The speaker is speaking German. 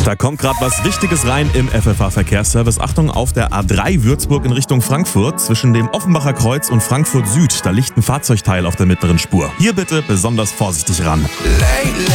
Da kommt gerade was Wichtiges rein im FFH-Verkehrsservice. Achtung, auf der A3 Würzburg in Richtung Frankfurt zwischen dem Offenbacher Kreuz und Frankfurt Süd. Da liegt ein Fahrzeugteil auf der mittleren Spur. Hier bitte besonders vorsichtig ran.